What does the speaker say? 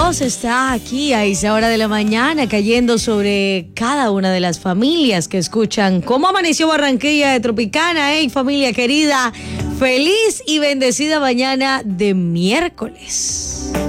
Dios está aquí a esa hora de la mañana cayendo sobre cada una de las familias que escuchan cómo amaneció Barranquilla de Tropicana. Hey, familia querida, feliz y bendecida mañana de miércoles.